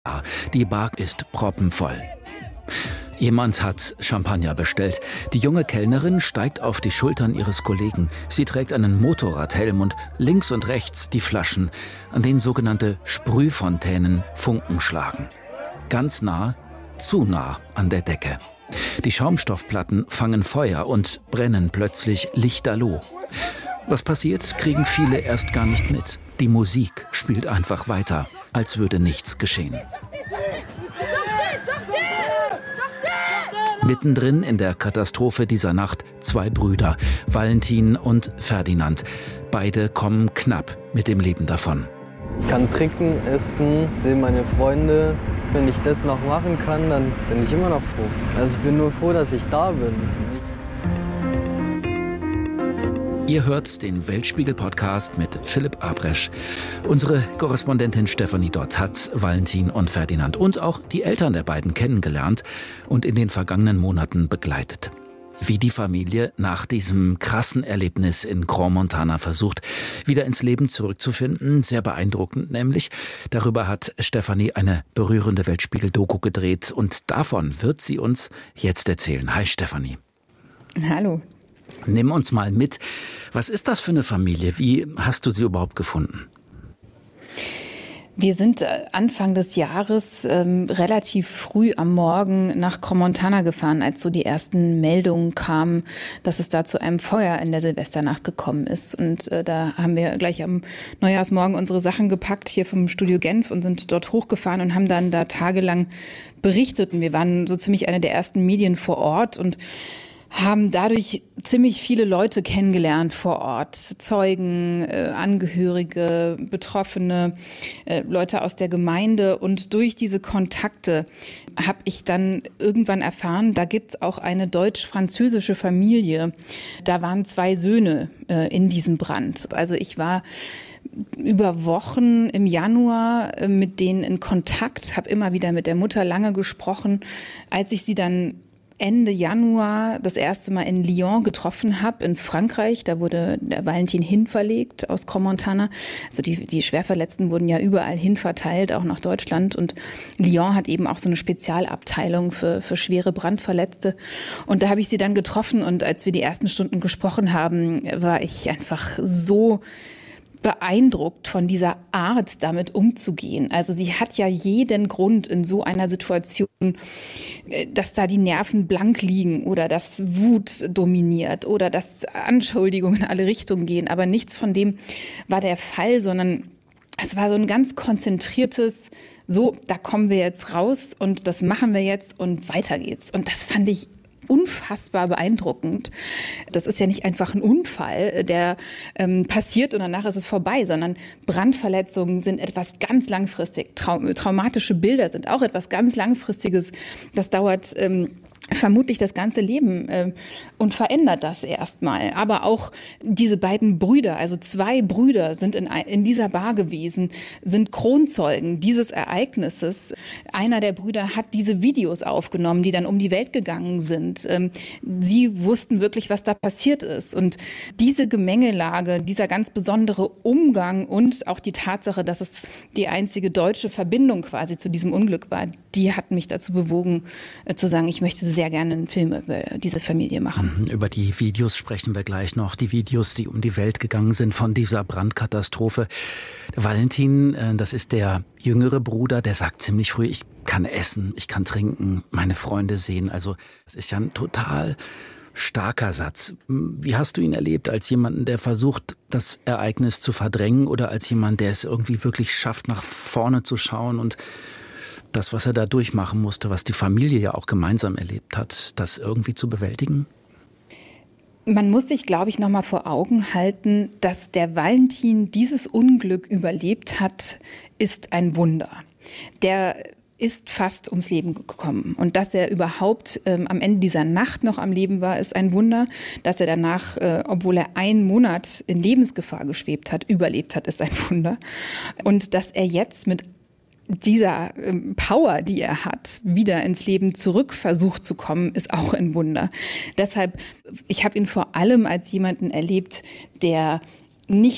Die Bar ist proppenvoll. Jemand hat Champagner bestellt. Die junge Kellnerin steigt auf die Schultern ihres Kollegen. Sie trägt einen Motorradhelm und links und rechts die Flaschen, an denen sogenannte Sprühfontänen Funken schlagen. Ganz nah, zu nah an der Decke. Die Schaumstoffplatten fangen Feuer und brennen plötzlich lichterloh. Was passiert, kriegen viele erst gar nicht mit. Die Musik spielt einfach weiter, als würde nichts geschehen. Mittendrin in der Katastrophe dieser Nacht 2 Brüder, Valentin und Ferdinand. Beide kommen knapp mit dem Leben davon. Ich kann trinken, essen, sehe meine Freunde. Wenn ich das noch machen kann, dann bin ich immer noch froh. Also ich bin nur froh, dass ich da bin. Ihr hört den Weltspiegel-Podcast mit Philipp Abresch. Unsere Korrespondentin Stefanie Dott hat Valentin und Ferdinand und auch die Eltern der beiden kennengelernt und in den vergangenen Monaten begleitet. Wie die Familie nach diesem krassen Erlebnis in Grand Montana versucht, wieder ins Leben zurückzufinden. Sehr beeindruckend nämlich. Darüber hat Stefanie eine berührende Weltspiegel-Doku gedreht und davon wird sie uns jetzt erzählen. Hi Stefanie. Hallo. Nimm uns mal mit. Was ist das für eine Familie? Wie hast du sie überhaupt gefunden? Wir sind Anfang des Jahres relativ früh am Morgen nach Grand Montana gefahren, als so die ersten Meldungen kamen, dass es da zu einem Feuer in der Silvesternacht gekommen ist. Und da haben wir gleich am Neujahrsmorgen unsere Sachen gepackt hier vom Studio Genf und sind dort hochgefahren und haben dann da tagelang berichtet. Und wir waren so ziemlich eine der ersten Medien vor Ort und haben dadurch ziemlich viele Leute kennengelernt vor Ort. Zeugen, Angehörige, Betroffene, Leute aus der Gemeinde. Und durch diese Kontakte habe ich dann irgendwann erfahren, da gibt's auch eine deutsch-französische Familie. Da waren 2 Söhne in diesem Brand. Also ich war über Wochen im Januar mit denen in Kontakt, habe immer wieder mit der Mutter lange gesprochen. Als ich sie dann Ende Januar das erste Mal in Lyon getroffen habe, in Frankreich. Da wurde der Valentin hinverlegt aus Grand Montana. Also die Schwerverletzten wurden ja überall hin verteilt, auch nach Deutschland. Und Lyon hat eben auch so eine Spezialabteilung für schwere Brandverletzte. Und da habe ich sie dann getroffen. Und als wir die ersten Stunden gesprochen haben, war ich einfach so beeindruckt von dieser Art, damit umzugehen. Also sie hat ja jeden Grund in so einer Situation, dass da die Nerven blank liegen oder dass Wut dominiert oder dass Anschuldigungen in alle Richtungen gehen. Aber nichts von dem war der Fall, sondern es war so ein ganz konzentriertes, so, da kommen wir jetzt raus und das machen wir jetzt und weiter geht's. Und das fand ich unfassbar beeindruckend. Das ist ja nicht einfach ein Unfall, der passiert und danach ist es vorbei, sondern Brandverletzungen sind etwas ganz langfristig. Traumatische Bilder sind auch etwas ganz Langfristiges. Das dauert vermutlich das ganze Leben und verändert das erstmal. Aber auch diese beiden Brüder, also 2 Brüder sind in dieser Bar gewesen, sind Kronzeugen dieses Ereignisses. Einer der Brüder hat diese Videos aufgenommen, die dann um die Welt gegangen sind. Sie wussten wirklich, was da passiert ist. Und diese Gemengelage, dieser ganz besondere Umgang und auch die Tatsache, dass es die einzige deutsche Verbindung quasi zu diesem Unglück war, die hat mich dazu bewogen, zu sagen, ich möchte sehr gerne einen Film über diese Familie machen. Über die Videos sprechen wir gleich noch. Die Videos, die um die Welt gegangen sind von dieser Brandkatastrophe. Valentin, das ist der jüngere Bruder, der sagt ziemlich früh, ich kann essen, ich kann trinken, meine Freunde sehen. Also das ist ja ein total starker Satz. Wie hast du ihn erlebt als jemanden, der versucht, das Ereignis zu verdrängen oder als jemand, der es irgendwie wirklich schafft, nach vorne zu schauen und das, was er da durchmachen musste, was die Familie ja auch gemeinsam erlebt hat, das irgendwie zu bewältigen? Man muss sich, glaube ich, noch mal vor Augen halten, dass der Valentin dieses Unglück überlebt hat, ist ein Wunder. Der ist fast ums Leben gekommen. Und dass er überhaupt am Ende dieser Nacht noch am Leben war, ist ein Wunder. Dass er danach, obwohl er 1 Monat in Lebensgefahr geschwebt hat, überlebt hat, ist ein Wunder. Und dass er jetzt mit dieser Power, die er hat, wieder ins Leben zurück versucht zu kommen, ist auch ein Wunder. Deshalb, ich habe ihn vor allem als jemanden erlebt, der nicht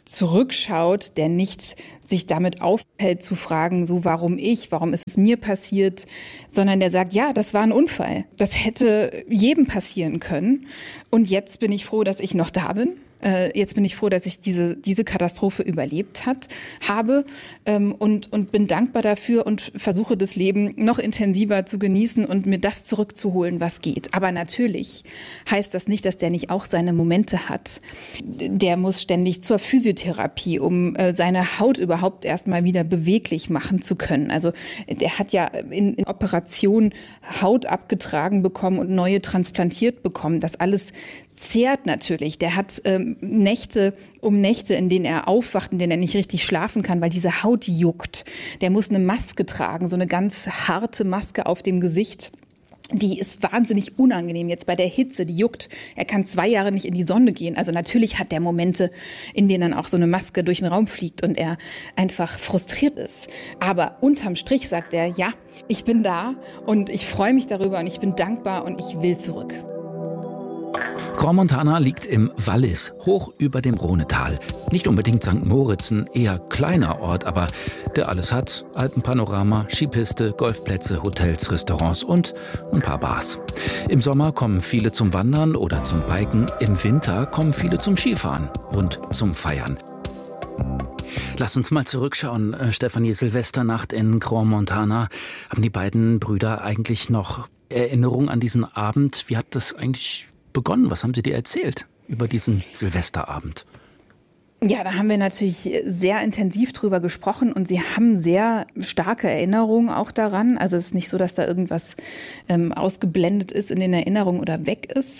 zurückschaut, der nicht sich damit aufhält zu fragen, so warum ist es mir passiert, sondern der sagt, ja, das war ein Unfall. Das hätte jedem passieren können. Und jetzt bin ich froh, dass ich noch da bin. Jetzt bin ich froh, dass ich diese Katastrophe überlebt habe und bin dankbar dafür und versuche das Leben noch intensiver zu genießen und mir das zurückzuholen, was geht. Aber natürlich heißt das nicht, dass der nicht auch seine Momente hat. Der muss ständig zur Physiotherapie, um seine Haut überhaupt erstmal wieder beweglich machen zu können. Also der hat ja in Operationen Haut abgetragen bekommen und neue transplantiert bekommen. Das alles zehrt natürlich. Der hat Nächte, in denen er aufwacht, in denen er nicht richtig schlafen kann, weil diese Haut juckt. Der muss eine Maske tragen, so eine ganz harte Maske auf dem Gesicht. Die ist wahnsinnig unangenehm jetzt bei der Hitze, die juckt. Er kann 2 Jahre nicht in die Sonne gehen. Also natürlich hat der Momente, in denen dann auch so eine Maske durch den Raum fliegt und er einfach frustriert ist. Aber unterm Strich sagt er, ja, ich bin da und ich freue mich darüber und ich bin dankbar und ich will zurück. Crans-Montana liegt im Wallis, hoch über dem Rhonetal. Nicht unbedingt St. Moritz, ein eher kleiner Ort, aber der alles hat. Alpenpanorama, Skipiste, Golfplätze, Hotels, Restaurants und ein paar Bars. Im Sommer kommen viele zum Wandern oder zum Biken. Im Winter kommen viele zum Skifahren und zum Feiern. Lass uns mal zurückschauen, Stefanie. Silvesternacht in Crans-Montana. Haben die beiden Brüder eigentlich noch Erinnerung an diesen Abend? Wie hat das eigentlich begonnen? Was haben Sie dir erzählt über diesen Silvesterabend? Ja, da haben wir natürlich sehr intensiv drüber gesprochen und sie haben sehr starke Erinnerungen auch daran. Also es ist nicht so, dass da irgendwas ausgeblendet ist in den Erinnerungen oder weg ist.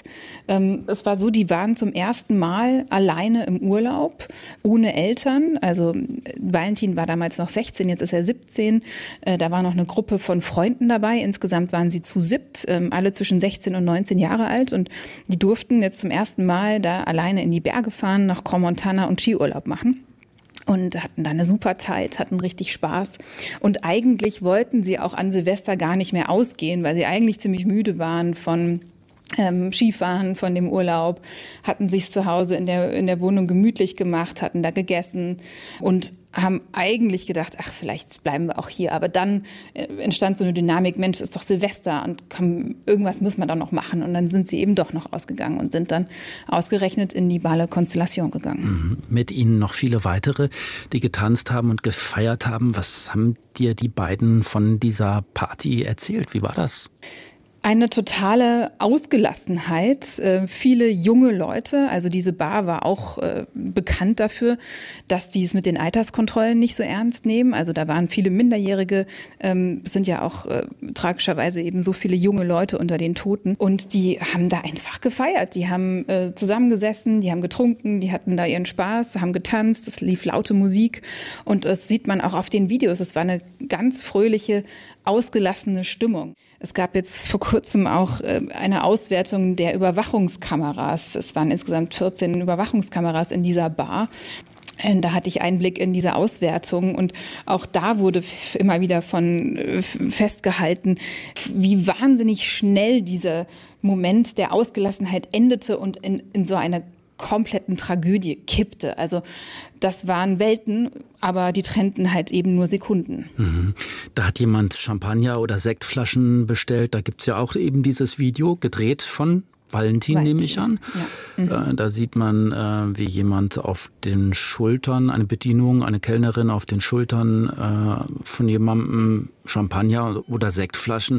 Es war so, die waren zum ersten Mal alleine im Urlaub, ohne Eltern. Also Valentin war damals noch 16, jetzt ist er 17. Da war noch eine Gruppe von Freunden dabei. Insgesamt waren sie zu 7, alle zwischen 16 und 19 Jahre alt. Und die durften jetzt zum ersten Mal da alleine in die Berge fahren, nach Crans-Montana und Skiurlaub machen. Und hatten da eine super Zeit, hatten richtig Spaß. Und eigentlich wollten sie auch an Silvester gar nicht mehr ausgehen, weil sie eigentlich ziemlich müde waren von Skifahren, von dem Urlaub, hatten sich zu Hause in der Wohnung gemütlich gemacht, hatten da gegessen und haben eigentlich gedacht, ach, vielleicht bleiben wir auch hier. Aber dann entstand so eine Dynamik, Mensch, ist doch Silvester und komm, irgendwas muss man doch noch machen. Und dann sind sie eben doch noch ausgegangen und sind dann ausgerechnet in die Bale Constellation gegangen. Mit Ihnen noch viele weitere, die getanzt haben und gefeiert haben. Was haben dir die beiden von dieser Party erzählt? Wie war das? Eine totale Ausgelassenheit, viele junge Leute, also diese Bar war auch bekannt dafür, dass die es mit den Alterskontrollen nicht so ernst nehmen. Also da waren viele Minderjährige, es sind ja auch tragischerweise eben so viele junge Leute unter den Toten und die haben da einfach gefeiert. Die haben zusammengesessen, die haben getrunken, die hatten da ihren Spaß, haben getanzt, es lief laute Musik und das sieht man auch auf den Videos. Es war eine ganz fröhliche, ausgelassene Stimmung. Es gab jetzt vor kurzem auch eine Auswertung der Überwachungskameras. Es waren insgesamt 14 Überwachungskameras in dieser Bar. Da hatte ich Einblick in diese Auswertung und auch da wurde immer wieder von festgehalten, wie wahnsinnig schnell dieser Moment der Ausgelassenheit endete und in so eine kompletten Tragödie kippte. Also das waren Welten, aber die trennten halt eben nur Sekunden. Da hat jemand Champagner oder Sektflaschen bestellt. Da gibt's ja auch eben dieses Video, gedreht von Valentin, nehme ich an. Ja. Da sieht man, wie jemand auf den Schultern, eine Bedienung, eine Kellnerin auf den Schultern von jemandem Champagner oder Sektflaschen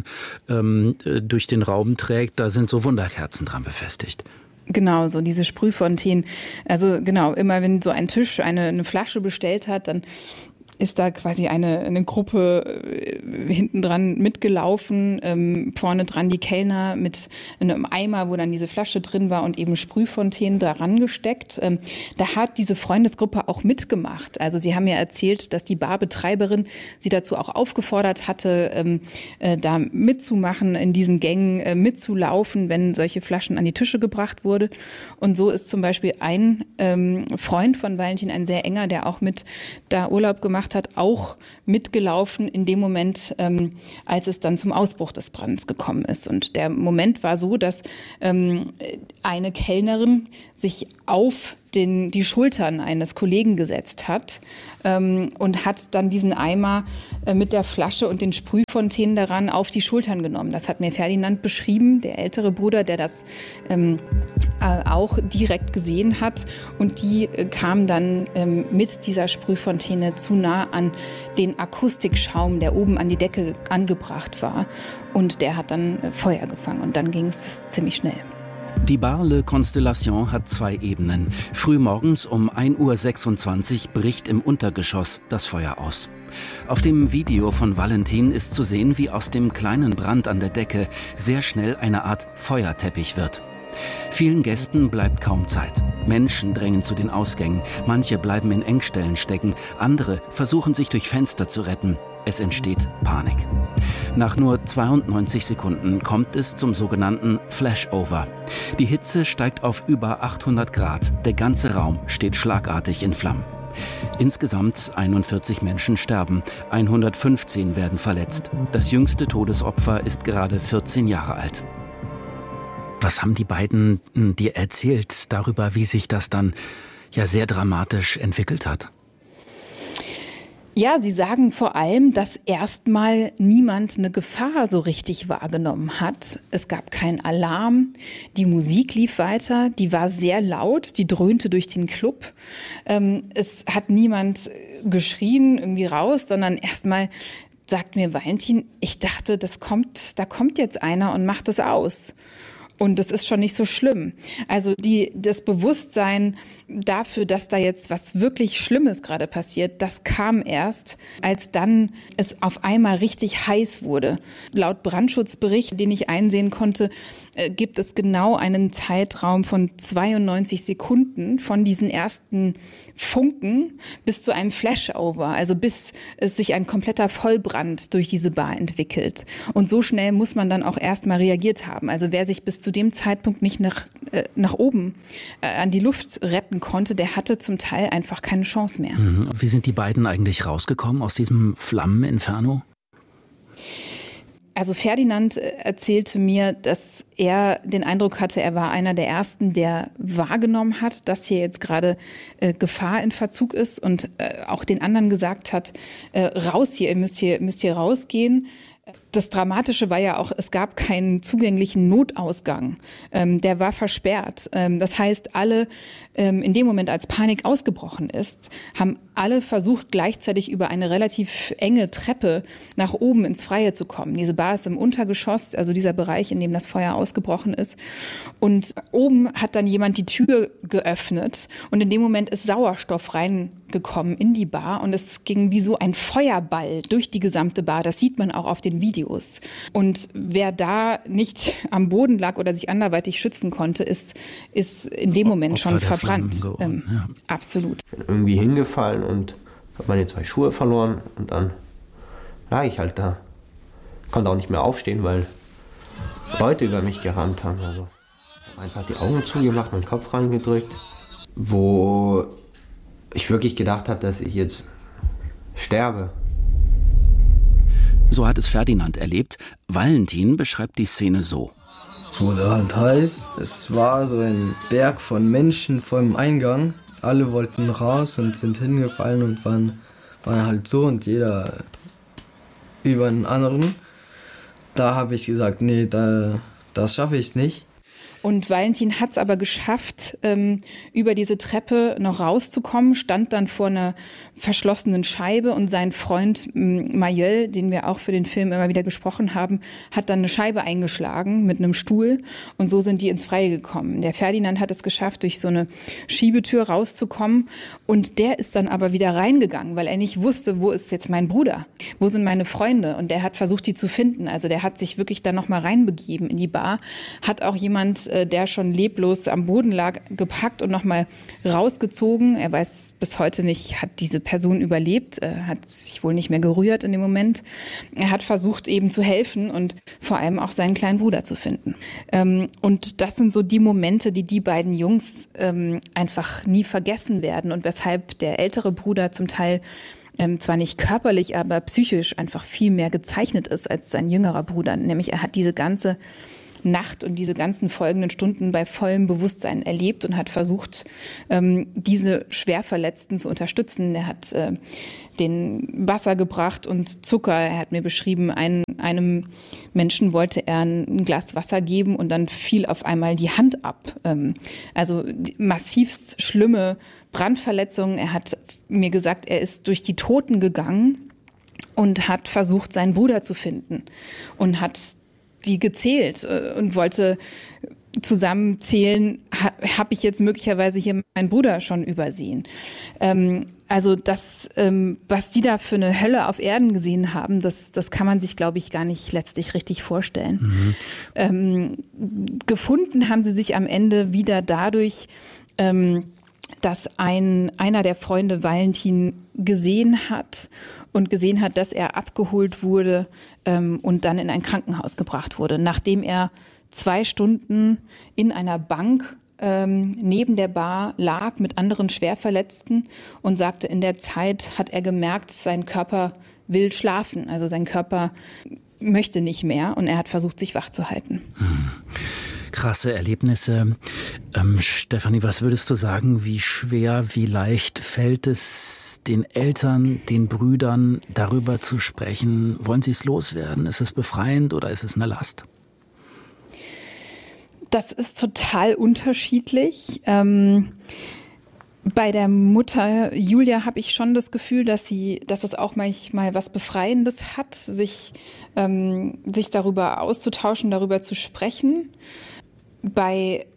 durch den Raum trägt. Da sind so Wunderkerzen dran befestigt. Genau, so diese Sprühfontänen. Also genau, immer wenn so ein Tisch eine Flasche bestellt hat, dann ist da quasi eine Gruppe hinten dran mitgelaufen, vorne dran die Kellner mit einem Eimer, wo dann diese Flasche drin war und eben Sprühfontänen daran gesteckt. Da hat diese Freundesgruppe auch mitgemacht. Also sie haben mir erzählt, dass die Barbetreiberin sie dazu auch aufgefordert hatte, da mitzumachen, in diesen Gängen mitzulaufen, wenn solche Flaschen an die Tische gebracht wurde. Und so ist zum Beispiel ein Freund von Valentin, ein sehr enger, der auch mit da Urlaub gemacht hat, auch mitgelaufen in dem Moment, Moment, als es dann zum Ausbruch des Brands gekommen ist. Und der Moment war so, dass eine Kellnerin sich auf die Schultern eines Kollegen gesetzt hat und hat dann diesen Eimer mit der Flasche und den Sprühfontänen daran auf die Schultern genommen. Das hat mir Ferdinand beschrieben, der ältere Bruder, der das auch direkt gesehen hat. Und die kam dann mit dieser Sprühfontäne zu nah an den Akustikschaum, der oben an die Decke angebracht war. Und der hat dann Feuer gefangen und dann ging es ziemlich schnell. Die Bar Le Constellation hat 2 Ebenen. Frühmorgens um 1:26 Uhr bricht im Untergeschoss das Feuer aus. Auf dem Video von Valentin ist zu sehen, wie aus dem kleinen Brand an der Decke sehr schnell eine Art Feuerteppich wird. Vielen Gästen bleibt kaum Zeit. Menschen drängen zu den Ausgängen, manche bleiben in Engstellen stecken, andere versuchen sich durch Fenster zu retten. Es entsteht Panik. Nach nur 92 Sekunden kommt es zum sogenannten Flashover. Die Hitze steigt auf über 800 Grad. Der ganze Raum steht schlagartig in Flammen. Insgesamt 41 Menschen sterben, 115 werden verletzt. Das jüngste Todesopfer ist gerade 14 Jahre alt. Was haben die beiden dir erzählt darüber, wie sich das dann ja sehr dramatisch entwickelt hat? Ja, sie sagen vor allem, dass erstmal niemand eine Gefahr so richtig wahrgenommen hat. Es gab keinen Alarm, die Musik lief weiter, die war sehr laut, die dröhnte durch den Club. Es hat niemand geschrien irgendwie raus, sondern erstmal sagt mir Valentin, ich dachte, da kommt jetzt einer und macht es aus. Und das ist schon nicht so schlimm. Also das Bewusstsein dafür, dass da jetzt was wirklich Schlimmes gerade passiert, das kam erst, als dann es auf einmal richtig heiß wurde. Laut Brandschutzbericht, den ich einsehen konnte, gibt es genau einen Zeitraum von 92 Sekunden von diesen ersten Funken bis zu einem Flashover, also bis es sich ein kompletter Vollbrand durch diese Bar entwickelt. Und so schnell muss man dann auch erstmal reagiert haben. Also wer sich bis zu dem Zeitpunkt nicht nach oben an die Luft retten konnte, der hatte zum Teil einfach keine Chance mehr. Wie sind die beiden eigentlich rausgekommen aus diesem Flammeninferno? Also Ferdinand erzählte mir, dass er den Eindruck hatte, er war einer der Ersten, der wahrgenommen hat, dass hier jetzt gerade Gefahr in Verzug ist und auch den anderen gesagt hat, raus hier, ihr müsst hier rausgehen. Das Dramatische war ja auch, es gab keinen zugänglichen Notausgang. Der war versperrt. Das heißt, alle, in dem Moment, als Panik ausgebrochen ist, haben alle versucht, gleichzeitig über eine relativ enge Treppe nach oben ins Freie zu kommen. Diese Bar ist im Untergeschoss, also dieser Bereich, in dem das Feuer ausgebrochen ist. Und oben hat dann jemand die Tür geöffnet und in dem Moment ist Sauerstoff reingekommen in die Bar und es ging wie so ein Feuerball durch die gesamte Bar. Das sieht man auch auf den Videos. Und wer da nicht am Boden lag oder sich anderweitig schützen konnte, ist in dem Moment schon verbrannt. Ja. Absolut. Ich bin irgendwie hingefallen und habe meine 2 Schuhe verloren und dann lag ich halt da. Konnte auch nicht mehr aufstehen, weil Leute über mich gerannt haben. Also einfach die Augen zugemacht, meinen Kopf reingedrückt, wo ich wirklich gedacht habe, dass ich jetzt sterbe. So hat es Ferdinand erlebt. Valentin beschreibt die Szene so. Es wurde halt heiß. Es war so ein Berg von Menschen vor dem Eingang. Alle wollten raus und sind hingefallen und waren halt so und jeder über den anderen. Da habe ich gesagt, nee, das schaffe ich nicht. Und Valentin hat es aber geschafft, über diese Treppe noch rauszukommen, stand dann vor einer verschlossenen Scheibe und sein Freund Mayöl, den wir auch für den Film immer wieder gesprochen haben, hat dann eine Scheibe eingeschlagen mit einem Stuhl und so sind die ins Freie gekommen. Der Ferdinand hat es geschafft, durch so eine Schiebetür rauszukommen und der ist dann aber wieder reingegangen, weil er nicht wusste, wo ist jetzt mein Bruder, wo sind meine Freunde und der hat versucht, die zu finden. Also der hat sich wirklich dann nochmal reinbegeben in die Bar, hat auch jemand, der schon leblos am Boden lag, gepackt und nochmal rausgezogen. Er weiß bis heute nicht, hat diese Person überlebt, hat sich wohl nicht mehr gerührt in dem Moment. Er hat versucht eben zu helfen und vor allem auch seinen kleinen Bruder zu finden. Und das sind so die Momente, die beiden Jungs einfach nie vergessen werden und weshalb der ältere Bruder zum Teil zwar nicht körperlich, aber psychisch einfach viel mehr gezeichnet ist als sein jüngerer Bruder. Nämlich er hat diese ganze Nacht und diese ganzen folgenden Stunden bei vollem Bewusstsein erlebt und hat versucht, diese Schwerverletzten zu unterstützen. Er hat den Wasser gebracht und Zucker. Er hat mir beschrieben, einem Menschen wollte er ein Glas Wasser geben und dann fiel auf einmal die Hand ab. Also massivst schlimme Brandverletzungen. Er hat mir gesagt, er ist durch die Toten gegangen und hat versucht, seinen Bruder zu finden und hat die gezählt und wollte zusammenzählen, habe ich jetzt möglicherweise hier meinen Bruder schon übersehen. Also das, was die da für eine Hölle auf Erden gesehen haben, das kann man sich, glaube ich, gar nicht letztlich richtig vorstellen. Gefunden haben sie sich am Ende wieder dadurch, dass einer der Freunde Valentin gesehen hat, dass er abgeholt wurde und dann in ein Krankenhaus gebracht wurde, nachdem er 2 Stunden in einer Bank neben der Bar lag mit anderen Schwerverletzten und sagte, in der Zeit hat er gemerkt, sein Körper will schlafen, also sein Körper möchte nicht mehr und er hat versucht, sich wach zu halten. Krasse Erlebnisse. Stefanie, was würdest du sagen, wie schwer, wie leicht fällt es den Eltern, den Brüdern, darüber zu sprechen? Wollen sie es loswerden? Ist es befreiend oder ist es eine Last? Das ist total unterschiedlich. Bei der Mutter Julia habe ich schon das Gefühl, dass es auch manchmal was Befreiendes hat, sich darüber auszutauschen, darüber zu sprechen. Bei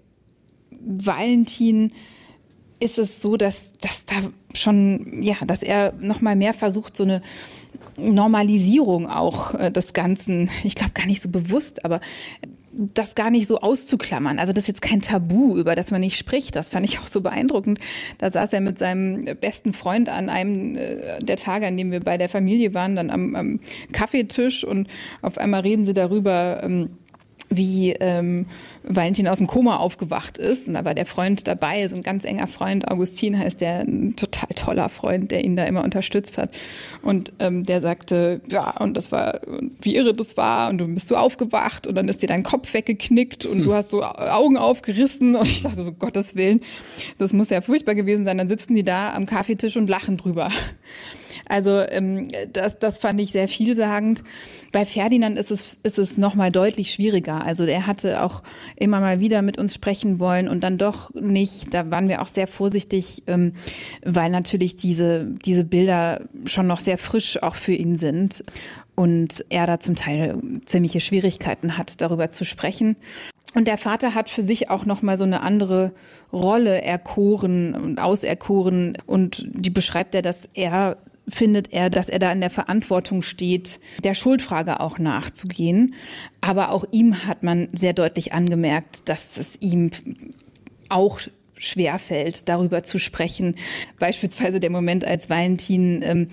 Valentin ist es so, dass da schon, ja, dass er noch mal mehr versucht, so eine Normalisierung auch des Ganzen, ich glaube gar nicht so bewusst, aber das gar nicht so auszuklammern. Also das ist jetzt kein Tabu, über das man nicht spricht. Das fand ich auch so beeindruckend. Da saß er mit seinem besten Freund an einem der Tage, an dem wir bei der Familie waren, dann am Kaffeetisch und auf einmal reden sie darüber, wie Valentin aus dem Koma aufgewacht ist. Und da war der Freund dabei, so ein ganz enger Freund, Augustin heißt der, ein total toller Freund, der ihn da immer unterstützt hat. Und der sagte, ja, und das war, wie irre das war. Und du bist so aufgewacht und dann ist dir dein Kopf weggeknickt und du hast so Augen aufgerissen. Und ich dachte so, Gottes Willen, das muss ja furchtbar gewesen sein. Dann sitzen die da am Kaffeetisch und lachen drüber. Also das fand ich sehr vielsagend. Bei Ferdinand ist es noch mal deutlich schwieriger. Also er hatte auch immer mal wieder mit uns sprechen wollen und dann doch nicht. Da waren wir auch sehr vorsichtig, weil natürlich diese Bilder schon noch sehr frisch auch für ihn sind und er da zum Teil ziemliche Schwierigkeiten hat, darüber zu sprechen. Und der Vater hat für sich auch noch mal so eine andere Rolle erkoren und auserkoren und die beschreibt er, dass er da in der Verantwortung steht, der Schuldfrage auch nachzugehen. Aber auch ihm hat man sehr deutlich angemerkt, dass es ihm auch schwerfällt, darüber zu sprechen. Beispielsweise der Moment, als Valentin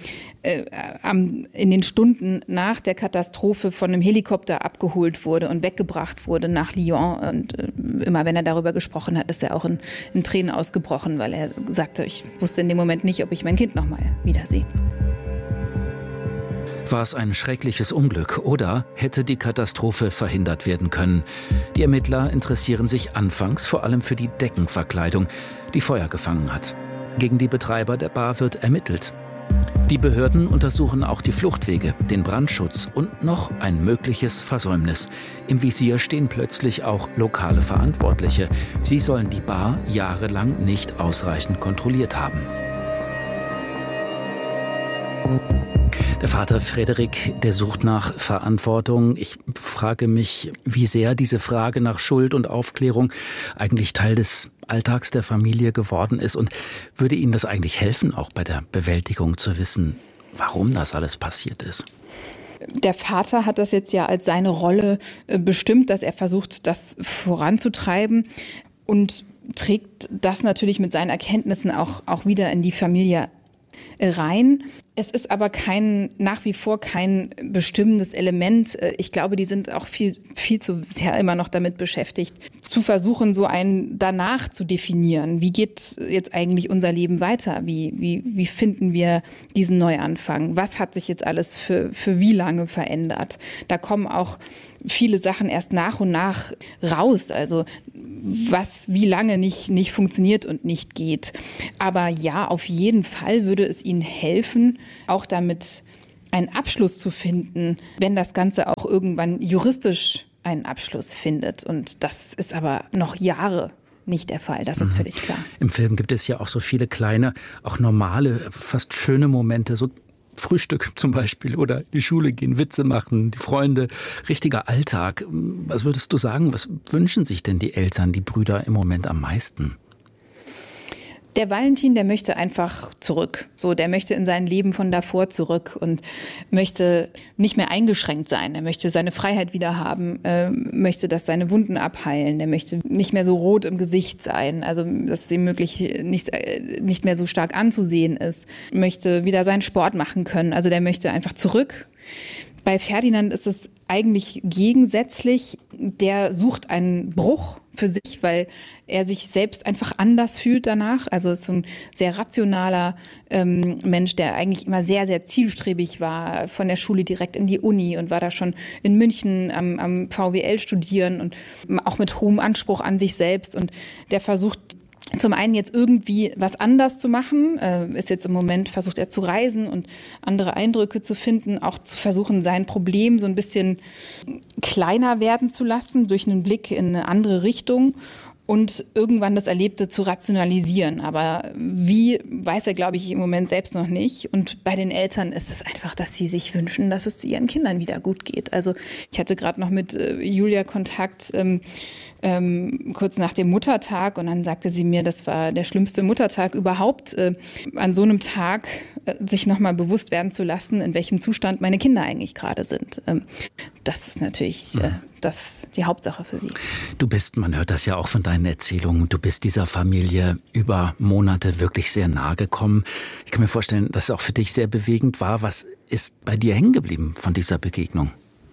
in den Stunden nach der Katastrophe von einem Helikopter abgeholt wurde und weggebracht wurde nach Lyon. Und immer wenn er darüber gesprochen hat, ist er auch in Tränen ausgebrochen, weil er sagte, ich wusste in dem Moment nicht, ob ich mein Kind noch mal wiedersehe. War es ein schreckliches Unglück oder hätte die Katastrophe verhindert werden können? Die Ermittler interessieren sich anfangs vor allem für die Deckenverkleidung, die Feuer gefangen hat. Gegen die Betreiber der Bar wird ermittelt. Die Behörden untersuchen auch die Fluchtwege, den Brandschutz und noch ein mögliches Versäumnis. Im Visier stehen plötzlich auch lokale Verantwortliche. Sie sollen die Bar jahrelang nicht ausreichend kontrolliert haben. Der Vater Frederik, der sucht nach Verantwortung. Ich frage mich, wie sehr diese Frage nach Schuld und Aufklärung eigentlich Teil des Alltags der Familie geworden ist. Und würde Ihnen das eigentlich helfen, auch bei der Bewältigung zu wissen, warum das alles passiert ist? Der Vater hat das jetzt ja als seine Rolle bestimmt, dass er versucht, das voranzutreiben und trägt das natürlich mit seinen Erkenntnissen auch wieder in die Familie rein. Es ist aber nach wie vor kein bestimmendes Element. Ich glaube, die sind auch viel zu sehr immer noch damit beschäftigt, zu versuchen, so einen danach zu definieren. Wie geht jetzt eigentlich unser Leben weiter? Wie finden wir diesen Neuanfang? Was hat sich jetzt alles für wie lange verändert? Da kommen auch viele Sachen erst nach und nach raus. Also was wie lange nicht funktioniert und nicht geht. Aber ja, auf jeden Fall würde es ihnen helfen, auch damit einen Abschluss zu finden, wenn das Ganze auch irgendwann juristisch einen Abschluss findet. Und das ist aber noch Jahre nicht der Fall, das ist völlig klar. Im Film gibt es ja auch so viele kleine, auch normale, fast schöne Momente, so Frühstück zum Beispiel oder in die Schule gehen, Witze machen, die Freunde, richtiger Alltag. Was würdest du sagen, was wünschen sich denn die Eltern, die Brüder im Moment am meisten? Der Valentin, der möchte einfach zurück. Der möchte in sein Leben von davor zurück und möchte nicht mehr eingeschränkt sein. Er möchte seine Freiheit wieder haben, möchte, dass seine Wunden abheilen. Der möchte nicht mehr so rot im Gesicht sein, also dass es ihm möglich nicht mehr so stark anzusehen ist. Möchte wieder seinen Sport machen können. Also der möchte einfach zurück. Bei Ferdinand ist es eigentlich gegensätzlich. Der sucht einen Bruch für sich, weil er sich selbst einfach anders fühlt danach. Also ist so ein sehr rationaler Mensch, der eigentlich immer sehr, sehr zielstrebig war, von der Schule direkt in die Uni und war da schon in München am VWL studieren und auch mit hohem Anspruch an sich selbst. Und der versucht zum einen jetzt irgendwie was anders zu machen, ist jetzt im Moment, versucht er zu reisen und andere Eindrücke zu finden, auch zu versuchen, sein Problem so ein bisschen kleiner werden zu lassen durch einen Blick in eine andere Richtung und irgendwann das Erlebte zu rationalisieren. Aber wie, weiß er, glaube ich, im Moment selbst noch nicht. Und bei den Eltern ist es einfach, dass sie sich wünschen, dass es ihren Kindern wieder gut geht. Also ich hatte gerade noch mit Julia Kontakt, kurz nach dem Muttertag, und dann sagte sie mir, das war der schlimmste Muttertag überhaupt, an so einem Tag sich nochmal bewusst werden zu lassen, in welchem Zustand meine Kinder eigentlich gerade sind. Das ist natürlich die Hauptsache für sie. Du bist, man hört das ja auch von deinen Erzählungen, du bist dieser Familie über Monate wirklich sehr nahe gekommen. Ich kann mir vorstellen, dass es auch für dich sehr bewegend war. Was ist bei dir hängen geblieben von dieser Begegnung?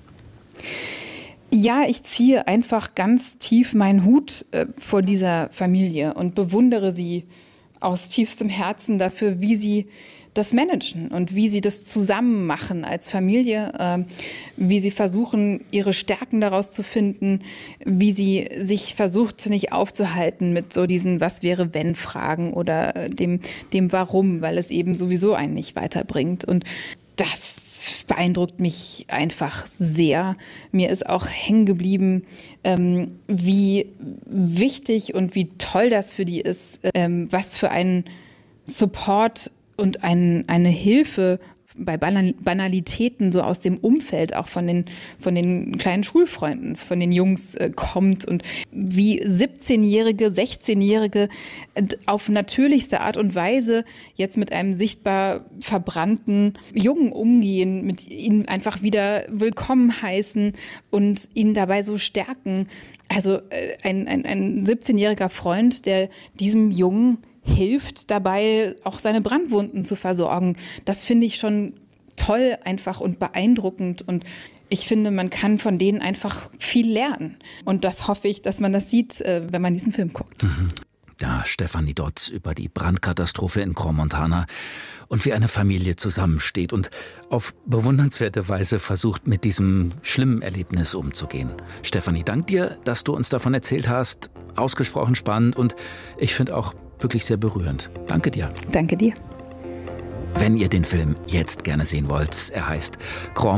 Ja, ich ziehe einfach ganz tief meinen Hut vor dieser Familie und bewundere sie aus tiefstem Herzen dafür, wie sie das managen und wie sie das zusammen machen als Familie, wie sie versuchen, ihre Stärken daraus zu finden, wie sie sich versucht, nicht aufzuhalten mit so diesen Was-wäre-wenn-Fragen oder dem Warum, weil es eben sowieso einen nicht weiterbringt. Und das beeindruckt mich einfach sehr. Mir ist auch hängen geblieben, wie wichtig und wie toll das für die ist, was für einen Support und eine Hilfe bei Banalitäten so aus dem Umfeld, auch von den kleinen Schulfreunden, von den Jungs kommt und wie 17-Jährige, 16-Jährige auf natürlichste Art und Weise jetzt mit einem sichtbar verbrannten Jungen umgehen, mit ihm einfach wieder willkommen heißen und ihn dabei so stärken. Also ein 17-jähriger Freund, der diesem Jungen hilft dabei, auch seine Brandwunden zu versorgen. Das finde ich schon toll einfach und beeindruckend. Und ich finde, man kann von denen einfach viel lernen. Und das hoffe ich, dass man das sieht, wenn man diesen Film guckt. Ja, Stefanie Dotz über die Brandkatastrophe in Crans-Montana und wie eine Familie zusammensteht und auf bewundernswerte Weise versucht, mit diesem schlimmen Erlebnis umzugehen. Stefanie, dank dir, dass du uns davon erzählt hast. Ausgesprochen spannend und ich finde auch wirklich sehr berührend. Danke dir. Danke dir. Wenn ihr den Film jetzt gerne sehen wollt, er heißt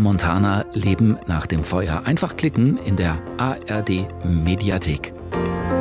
Crans-Montana, Leben nach dem Feuer. Einfach klicken in der ARD Mediathek.